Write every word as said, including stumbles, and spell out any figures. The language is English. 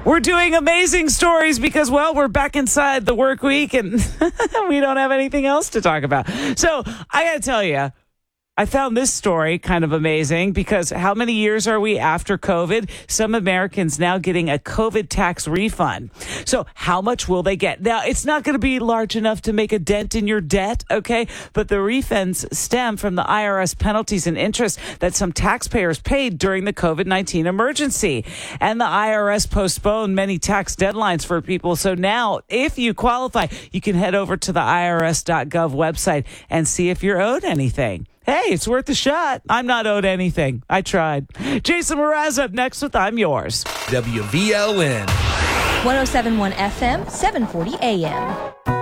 We're doing amazing stories because, well, we're back inside the work week and we don't have anything else to talk about. So I got to tell you, I found this story kind of amazing because how many years are we after COVID? Some Americans now getting a COVID tax refund. So how much will they get? Now, it's not going to be large enough to make a dent in your debt, okay? But the refunds stem from the I R S penalties and interest that some taxpayers paid during the COVID nineteen emergency. And the I R S postponed many tax deadlines for people. So now, if you qualify, you can head over to the I R S dot gov website and see if you're owed anything. Hey, it's worth a shot. I'm not owed anything. I tried. Jason Mraz up next with I'm Yours. W V L N. one oh seven point one F M, seven forty A M.